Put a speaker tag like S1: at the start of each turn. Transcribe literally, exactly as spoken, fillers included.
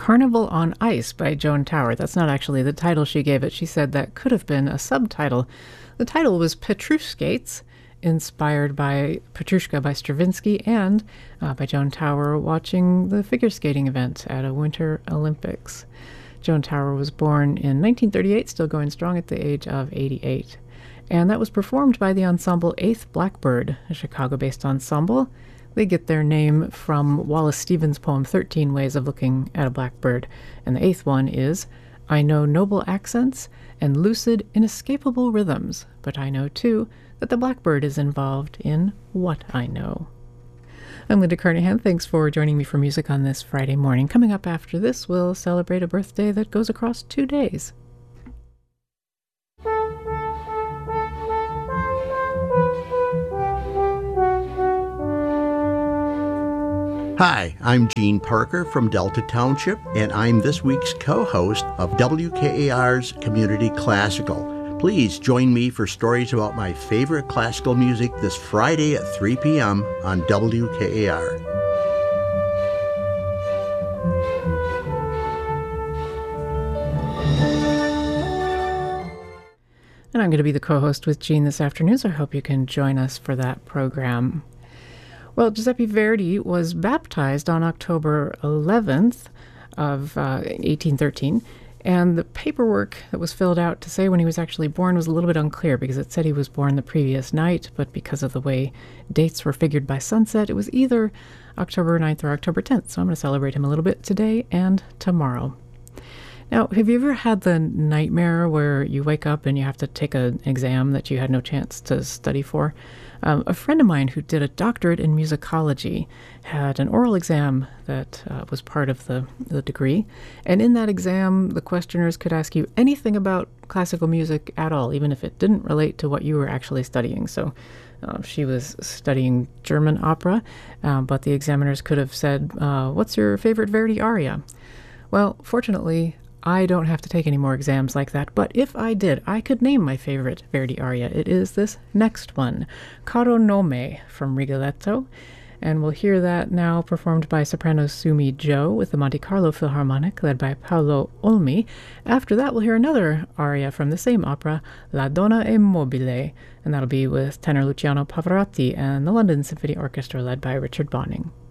S1: Carnival on Ice by Joan Tower. That's not actually the title she gave it. She said that could have been a subtitle. The title was Petrushkates, inspired by Petrushka by Stravinsky and uh, by Joan Tower watching the figure skating event at a Winter Olympics. Joan Tower was born in nineteen thirty-eight, still going strong at the age of eighty-eight. And that was performed by the ensemble Eighth Blackbird, a Chicago-based ensemble. They get their name from Wallace Stevens' poem thirteen Ways of Looking at a Blackbird. And the eighth one is, I know noble accents and lucid, inescapable rhythms, but I know, too, that the blackbird is involved in what I know. I'm Linda Carnahan. Thanks for joining me for music on this Friday morning. Coming up after this, we'll celebrate a birthday that goes across two days.
S2: Hi, I'm Gene Parker from Delta Township, and I'm this week's co-host of W K A R's Community Classical. Please join me for stories about my favorite classical music this Friday at three p.m. on W K A R.
S1: And I'm going to be the co-host with Gene this afternoon, so I hope you can join us for that program. Well, Giuseppe Verdi was baptized on October eleventh of uh, eighteen thirteen, and the paperwork that was filled out to say when he was actually born was a little bit unclear because it said he was born the previous night, but because of the way dates were figured by sunset, it was either October ninth or October tenth, so I'm going to celebrate him a little bit today and tomorrow. Now, have you ever had the nightmare where you wake up and you have to take an exam that you had no chance to study for? Um, a friend of mine who did a doctorate in musicology had an oral exam that uh, was part of the, the degree. And in that exam, the questioners could ask you anything about classical music at all, even if it didn't relate to what you were actually studying. So uh, she was studying German opera, uh, but the examiners could have said, uh, what's your favorite Verdi aria? Well, fortunately, I don't have to take any more exams like that, but if I did, I could name my favorite Verdi aria. It is this next one, Caro Nome from Rigoletto, and we'll hear that now performed by soprano Sumi Jo with the Monte Carlo Philharmonic led by Paolo Olmi. After that, we'll hear another aria from the same opera, La Donna è Mobile, and that'll be with tenor Luciano Pavarotti and the London Symphony Orchestra led by Richard Bonning.